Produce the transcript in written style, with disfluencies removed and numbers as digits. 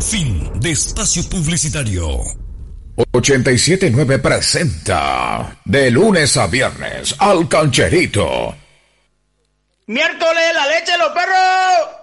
Fin de espacio publicitario. 87.9 presenta de lunes a viernes al Cancherito. Miércoles, la leche de los perros.